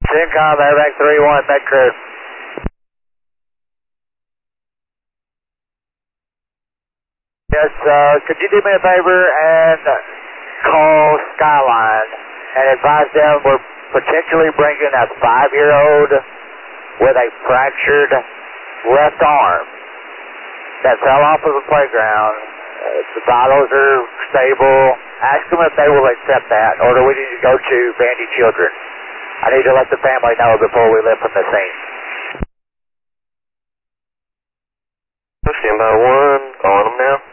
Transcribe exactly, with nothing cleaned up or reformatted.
CENTCOM, Airback three one, med crew. Yes, uh, could you do me a favor and call Skyline and advise them we're potentially bringing a five-year-old with a fractured left arm that fell off of the playground. Uh, the vitals are stable. Ask them if they will accept that, or do we need to go to Vandy Children? I need to let the family know before we lift from the scene. Stand by one, calling them now.